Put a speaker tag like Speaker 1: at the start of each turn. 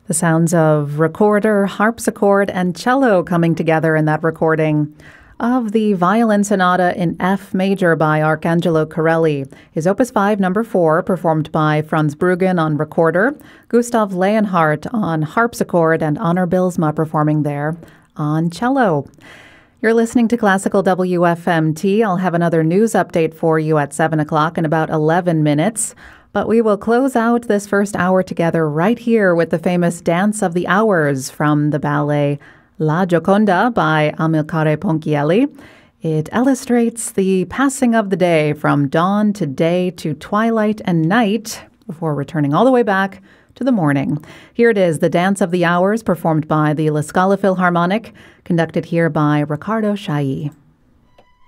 Speaker 1: The sounds of recorder, harpsichord, and cello coming together in that recording of the Violin Sonata in F major by Arcangelo Corelli. His Opus 5, number 4, performed by Franz Bruggen on recorder, Gustav Leonhardt on harpsichord, and Honor Bylsma performing there on cello. You're listening to Classical WFMT. I'll have another news update for you at 7 o'clock in about 11 minutes. But we will close out this first hour together right here with the famous Dance of the Hours from the ballet La Gioconda by Amilcare Ponchielli. It illustrates the passing of the day from dawn to day to twilight and night before returning all the way back to the morning. Here it is, the Dance of the Hours, performed by the La Scala Philharmonic, conducted here by Riccardo Chailly.